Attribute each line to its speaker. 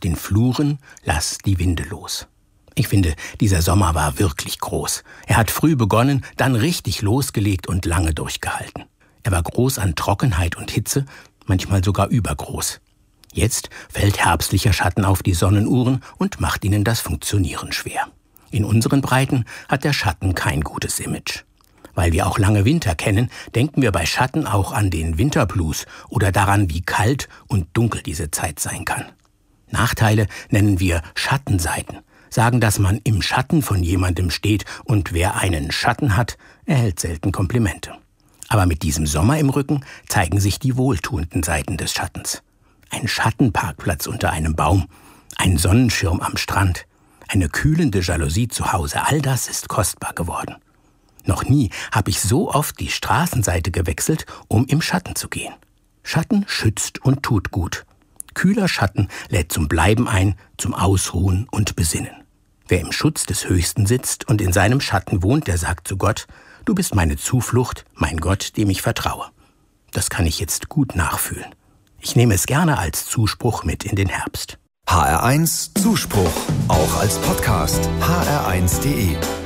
Speaker 1: den Fluren, lass die Winde los. Ich finde, dieser Sommer war wirklich groß. Er hat früh begonnen, dann richtig losgelegt und lange durchgehalten. Er war groß an Trockenheit und Hitze, manchmal sogar übergroß. Jetzt fällt herbstlicher Schatten auf die Sonnenuhren und macht ihnen das Funktionieren schwer. In unseren Breiten hat der Schatten kein gutes Image. Weil wir auch lange Winter kennen, denken wir bei Schatten auch an den Winterblues oder daran, wie kalt und dunkel diese Zeit sein kann. Nachteile nennen wir Schattenseiten, sagen, dass man im Schatten von jemandem steht und wer einen Schatten hat, erhält selten Komplimente. Aber mit diesem Sommer im Rücken zeigen sich die wohltuenden Seiten des Schattens. Ein Schattenparkplatz unter einem Baum, ein Sonnenschirm am Strand, eine kühlende Jalousie zu Hause, all das ist kostbar geworden. Noch nie habe ich so oft die Straßenseite gewechselt, um im Schatten zu gehen. Schatten schützt und tut gut. Kühler Schatten lädt zum Bleiben ein, zum Ausruhen und Besinnen. Wer im Schutz des Höchsten sitzt und in seinem Schatten wohnt, der sagt zu Gott: Du bist meine Zuflucht, mein Gott, dem ich vertraue. Das kann ich jetzt gut nachfühlen. Ich nehme es gerne als Zuspruch mit in den Herbst.
Speaker 2: HR1 Zuspruch, auch als Podcast. hr1.de